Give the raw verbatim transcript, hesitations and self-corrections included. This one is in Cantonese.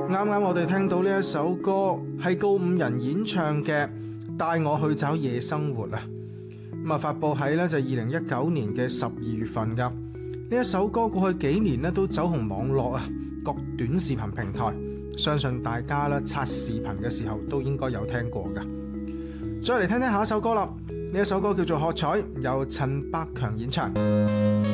啱啱我哋聽到呢一首歌係告五人演唱嘅《帶我去找夜生活》啊，咁啊發佈喺呢就二零一九年嘅十二月份噶。呢一首歌過去幾年呢都走紅網絡啊，各短視頻平台，相信大家咧刷視頻嘅時候都應該有聽過噶。再嚟聽聽下一首歌啦，呢一首歌叫做《喝彩》，由陳百強演唱。